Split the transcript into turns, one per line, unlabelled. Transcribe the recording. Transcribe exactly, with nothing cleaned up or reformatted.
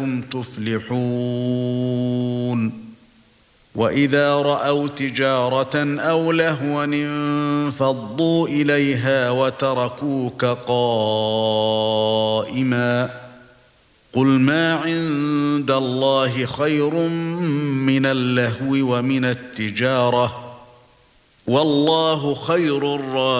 لعلكم تفلحون وإذا رأوا تجارة أو لهوا انفضوا إليها وتركوك قائما قل ما عند الله خير من اللهو ومن التجارة والله خير الرازقين